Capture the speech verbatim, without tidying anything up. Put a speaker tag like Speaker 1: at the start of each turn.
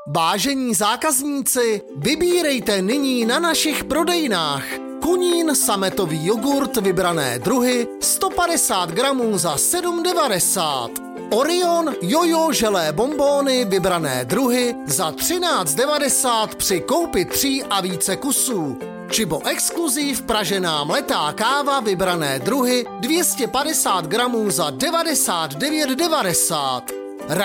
Speaker 1: Vážení zákazníci, vybírejte nyní na našich prodejnách. Kunín sametový jogurt vybrané druhy sto padesát gramů za sedm devadesát. Orion jojo želé bonbóny vybrané druhy za třináct devadesát při koupi tří a více kusů. Čibo Exkluziv pražená mletá káva vybrané druhy dvě stě padesát gramů za devadesát devět devadesát.